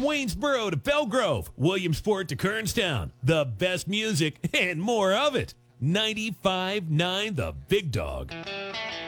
Waynesboro to Belgrove, Williamsport to Kernstown, the best music and more of it. 95.9 The Big Dog.